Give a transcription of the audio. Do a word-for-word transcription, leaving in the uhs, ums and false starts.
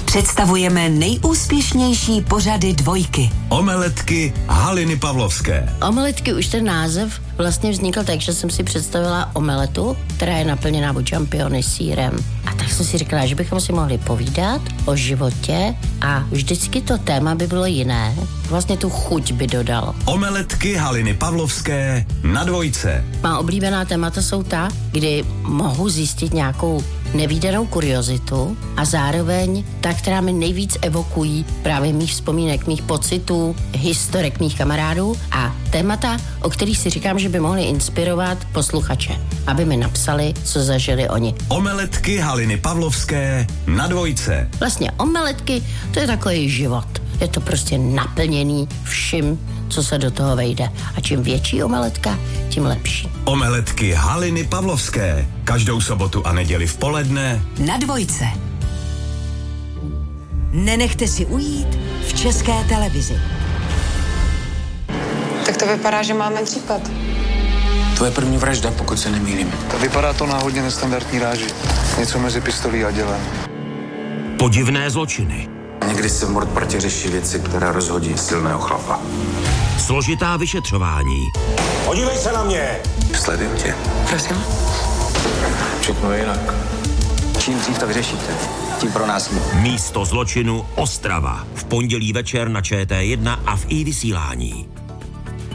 Představujeme nejúspěšnější pořady dvojky. Omeletky Haliny Pavlovské. Omeletky, už ten název vlastně vznikl tak, že jsem si představila omeletu, která je naplněná buď čampiony sýrem. A tak jsem si říkala, že bychom si mohli povídat o životě a vždycky to téma by bylo jiné. Vlastně tu chuť by dodalo. Omeletky Haliny Pavlovské na dvojce. Má oblíbená témata jsou ta, kdy mohu zjistit nějakou nevídanou kuriozitu a zároveň ta, která mi nejvíc evokují právě mých vzpomínek, mých pocitů, historek mých kamarádů a témata, o kterých si říkám, že by mohly inspirovat posluchače, aby mi napsali, co zažili oni. Omeletky Haliny Pavlovské na dvojce. Vlastně omeletky, to je takový život. Je to prostě naplněný vším, co se do toho vejde. A čím větší omeletka, tím lepší. Omeletky Haliny Pavlovské. Každou sobotu a neděli v poledne na dvojce. Nenechte si ujít v České televizi. Tak to vypadá, že máme případ. To je první vražda, pokud se nemýlím. Vypadá to na hodně nestandardní ráži. Něco mezi pistolí a dělem. Podivné zločiny. Někdy se v Mordpartě řeší věci, které rozhodí silného chlapa. Složitá vyšetřování. Podívej se na mě! Sleduju tě. Prosím? Všechno je jinak. Čím dřív to vyřešíte, tím pro nás líp. Místo zločinu Ostrava. V pondělí večer na Č T jedna a v i vysílání.